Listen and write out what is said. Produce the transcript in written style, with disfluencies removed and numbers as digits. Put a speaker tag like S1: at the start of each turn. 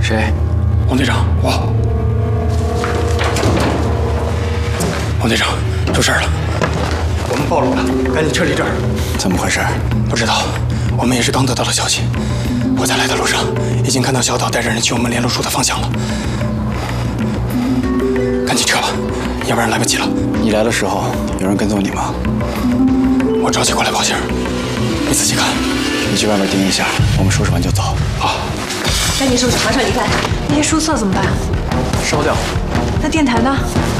S1: 谁？
S2: 王队长，我。王队长，出事了，我们暴露了，赶紧撤离这儿。怎么回事？不知道，我们也是刚得到的消息。我在来的路上已经看到小岛带着人去我们联络处的方向了。赶紧撤吧，要不然来不及了。
S1: 你来的时候有人跟踪你吗？
S2: 我着急过来报信，你仔细看。
S1: 你去外面盯一下，我们收拾完就走。
S2: 好。
S3: 赶紧收拾，马上离开。那些书册怎么办？
S1: 烧掉。
S3: 那电台呢？